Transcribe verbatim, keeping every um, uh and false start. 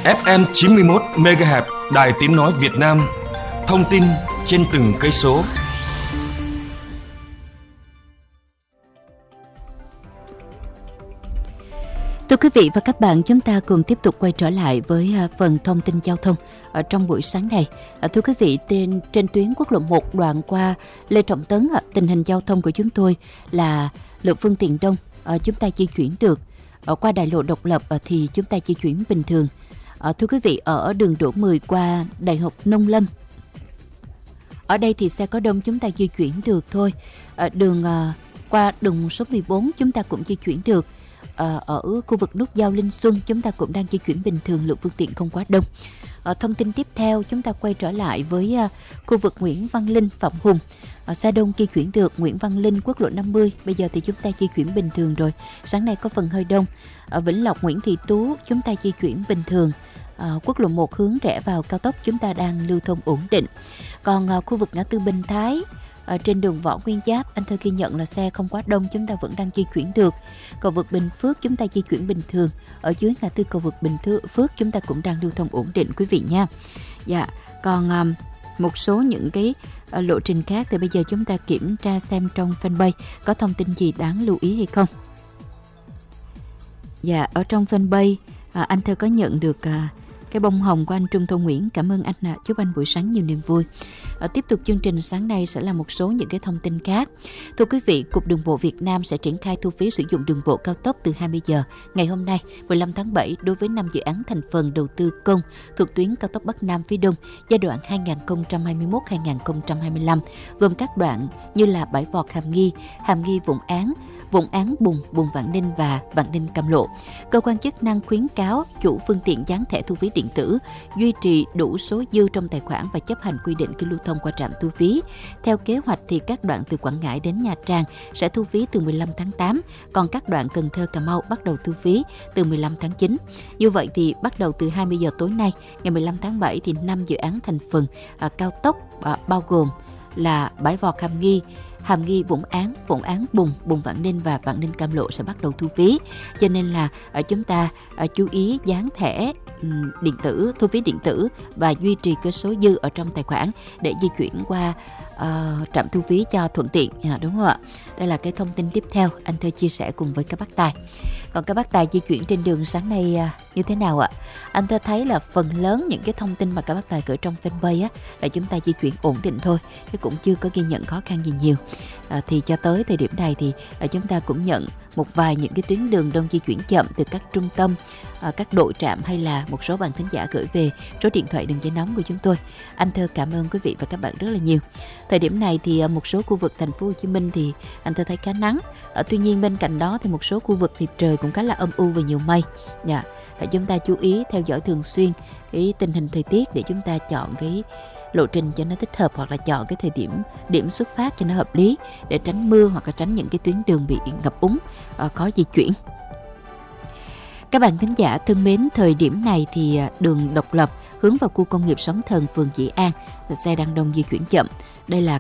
ép em chín mươi mốt mê ga héc Đài Tiếng nói Việt Nam. Thông tin trên từng cây số. Thưa quý vị và các bạn, chúng ta cùng tiếp tục quay trở lại với phần thông tin giao thông ở trong buổi sáng này. Thưa quý vị, trên, trên tuyến quốc lộ một đoạn qua Lê Trọng Tấn, tình hình giao thông của chúng tôi là lượng phương tiện đông, chúng ta di chuyển được. Ở qua đại lộ Độc Lập thì chúng ta di chuyển bình thường. Thưa quý vị, ở đường Đỗ mười qua Đại học Nông Lâm, ở đây thì xe có đông, chúng ta di chuyển được thôi. Ở đường qua đường số mười bốn chúng ta cũng di chuyển được. À, ở khu vực nút giao Linh Xuân chúng ta cũng đang di chuyển bình thường, lượng phương tiện không quá đông. À, thông tin tiếp theo chúng ta quay trở lại với à, khu vực Nguyễn Văn Linh, Phạm Hùng. À, xe đông di chuyển được. Nguyễn Văn Linh, quốc lộ năm mươi, bây giờ thì chúng ta di chuyển bình thường rồi. Sáng nay có phần hơi đông. Ở Vĩnh Lộc, Nguyễn Thị Tú chúng ta di chuyển bình thường. À, quốc lộ một hướng rẽ vào cao tốc chúng ta đang lưu thông ổn định. Còn à, khu vực ngã tư Bình Thái, ở trên đường Võ Nguyên Giáp, anh Thơ ghi nhận là xe không quá đông, chúng ta vẫn đang di chuyển được. Cầu vượt Bình Phước chúng ta di chuyển bình thường. Ở dưới ngã tư cầu vượt Bình Phước chúng ta cũng đang lưu thông ổn định quý vị nha. Dạ, còn um, một số những cái uh, lộ trình khác thì bây giờ chúng ta kiểm tra xem trong fanpage có thông tin gì đáng lưu ý hay không. Dạ, ở trong fanpage uh, anh Thơ có nhận được uh, cái bông hồng của anh Trung Thông Nguyễn. Cảm ơn anh ạ. Chúc anh buổi sáng nhiều niềm vui. Ở tiếp tục chương trình sáng nay sẽ là một số những cái thông tin khác. Thưa quý vị, Cục Đường bộ Việt Nam sẽ triển khai thu phí sử dụng đường bộ cao tốc từ hai mươi giờ ngày hôm nay mười lăm tháng bảy đối với năm dự án thành phần đầu tư công thuộc tuyến cao tốc Bắc Nam phía Đông giai đoạn hai nghìn không trăm hai mươi mốt đến hai nghìn không trăm hai mươi lăm, gồm các đoạn như là Bãi Vọt Hàm Nghi, Hàm Nghi Vũng Áng, Vũng Áng Bùng, Bùng Vạn Ninh và Vạn Ninh Cam Lộ. Cơ quan chức năng khuyến cáo chủ phương tiện dán thẻ thu phí điện tử, duy trì đủ số dư trong tài khoản và chấp hành quy định khi lưu thông qua trạm thu phí. Theo kế hoạch thì các đoạn từ Quảng Ngãi đến Nha Trang sẽ thu phí từ mười lăm tháng tám, còn các đoạn Cần Thơ Cà Mau bắt đầu thu phí từ mười lăm tháng chín. Như vậy thì bắt đầu từ hai mươi giờ tối nay, ngày mười lăm tháng bảy thì năm dự án thành phần à, cao tốc à, bao gồm là Bãi Vọt Hàm Nghi, Hàm Nghi Vũng Áng, Vũng Áng Bùng, Bùng Vạn Ninh và Vạn Ninh Cam Lộ sẽ bắt đầu thu phí. Cho nên là à, chúng ta à, chú ý dán thẻ um, điện tử, thu phí điện tử và duy trì cái số dư ở trong tài khoản để di chuyển qua uh, trạm thu phí cho thuận tiện, à, đúng không ạ? Đây là cái thông tin tiếp theo anh Thơ chia sẻ cùng với các bác tài. Còn các bác tài di chuyển trên đường sáng nay à, như thế nào ạ? Anh Thơ thấy là phần lớn những cái thông tin mà các bác tài gửi trong fanpage á là chúng ta di chuyển ổn định thôi, chứ cũng chưa có ghi nhận khó khăn gì nhiều. À, thì cho tới thời điểm này thì à, chúng ta cũng nhận một vài những cái tuyến đường đông di chuyển chậm từ các trung tâm, à, các đội trạm hay là một số bạn thính giả gửi về số điện thoại đường dây nóng của chúng tôi. Anh Thơ cảm ơn quý vị và các bạn rất là nhiều. Thời điểm này thì à, một số khu vực thành phố Hồ Chí Minh thì anh Thơ thấy khá nắng. À, tuy nhiên bên cạnh đó thì một số khu vực thì trời cũng khá là âm u và nhiều mây. Dạ, à, chúng ta chú ý theo dõi thường xuyên cái tình hình thời tiết để chúng ta chọn cái lộ trình cho nó thích hợp, hoặc là chọn cái thời điểm điểm xuất phát cho nó hợp lý để tránh mưa hoặc là tránh những cái tuyến đường bị ngập úng, à, khó di chuyển. Các bạn thính giả thân mến, thời điểm này thì đường Độc Lập hướng vào khu công nghiệp Sóng Thần, phường Dĩ An, xe đang đông di chuyển chậm. Đây là